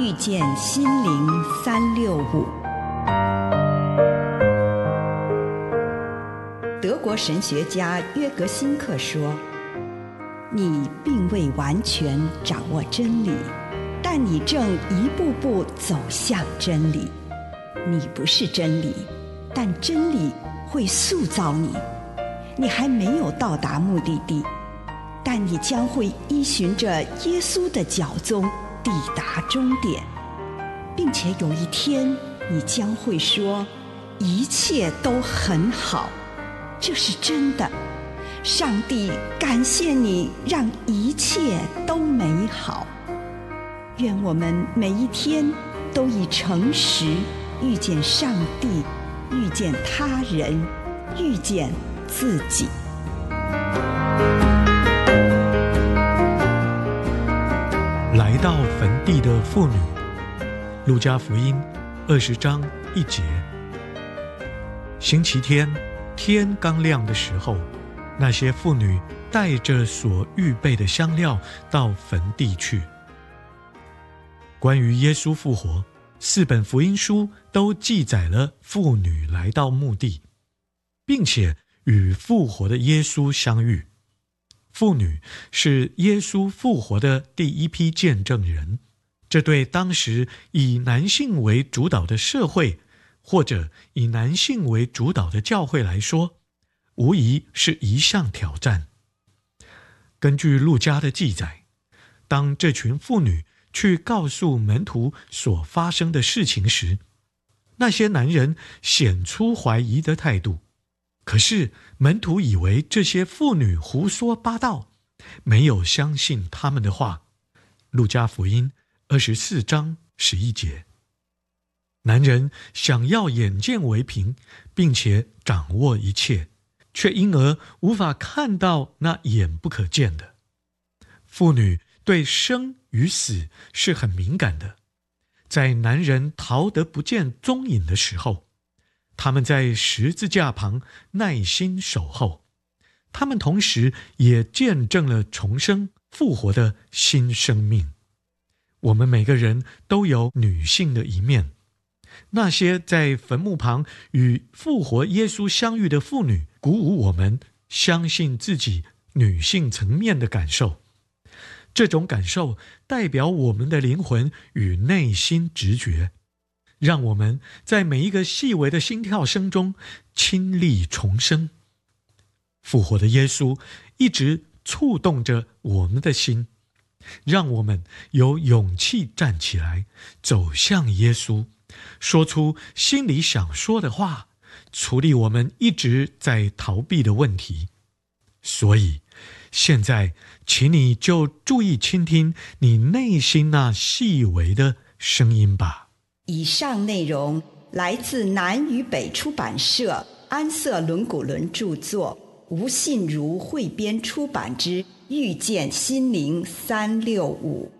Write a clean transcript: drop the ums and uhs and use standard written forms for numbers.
遇见心灵365。德国神学家约格辛克说，你并未完全掌握真理，但你正一步步走向真理。你不是真理，但真理会塑造你。你还没有到达目的地，但你将会依循着耶稣的脚踪抵达终点，并且有一天你将会说，一切都很好。这是真的。上帝感谢你，让一切都美好。愿我们每一天都以诚实遇见上帝，遇见他人，遇见自己。 来到坟地的妇女，路加福音20章1节。星期天天刚亮的时候，那些妇女带着所预备的香料到坟地去。关于耶稣复活，4本福音书都记载了妇女来到墓地，并且与复活的耶稣相遇。妇女是耶稣复活的第一批见证人，这对当时以男性为主导的社会，或者以男性为主导的教会来说，无疑是一项挑战。根据路加的记载，当这群妇女去告诉门徒所发生的事情时，那些男人显出怀疑的态度。可是门徒以为这些妇女胡说八道，没有相信他们的话。路加福音24章11节。男人想要眼见为凭，并且掌握一切，却因而无法看到那眼不可见的。妇女对生与死是很敏感的，在男人逃得不见踪影的时候，他们在十字架旁耐心守候，他们同时也见证了重生复活的新生命。我们每个人都有女性的一面。那些在坟墓旁与复活耶稣相遇的妇女，鼓舞我们相信自己女性层面的感受。这种感受代表我们的灵魂与内心直觉，让我们在每一个细微的心跳声中亲历重生。复活的耶稣一直触动着我们的心，让我们有勇气站起来，走向耶稣，说出心里想说的话，处理我们一直在逃避的问题。所以现在请你就注意倾听你内心那细微的声音吧。 以上内容来自南与北出版社安瑟伦古伦著作，吴信如汇编出版之《遇见心灵365》。